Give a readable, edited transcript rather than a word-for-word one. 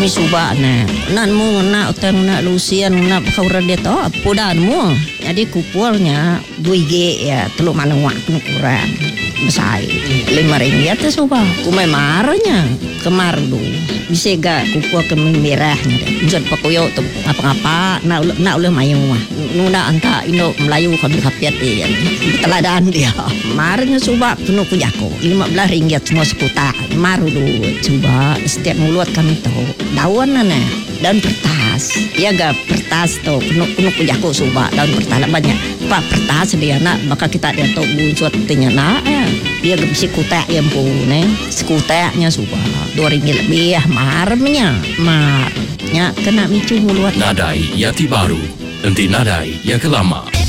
kami subak nan mu nak utang nak lusian nak kau radet podan mu jadi kupulnya 2G ya teluk mana wak kurang besar RM5 tu subak kumai marahnya kemar du bisa gak kupul keming merahnya deh jod pakoyo tu apa-apa nak uleh mayu mah nuna anta Indo Melayu kami kapiat dia teladan dia marahnya subak penuh ku jako RM15 semua sekuta maru du coba setiap mulut kami tahu daun daun kertas ya gak kertas tuh penuh ku jako subak daun kertas banyak pak kertas dia nak maka kita dia tahu buat tinya nak dia gak bisa kutek yang pun sekuteknya subak RM2 lebih marahnya kena micu mulut Nadai Yati Baru, nanti nadai yang kelama.